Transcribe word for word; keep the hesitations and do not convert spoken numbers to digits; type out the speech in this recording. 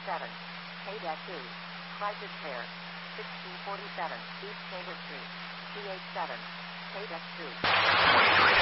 seven, K two, Crisis Care, sixteen forty-seven, East Chamber Street, C H seven, K two.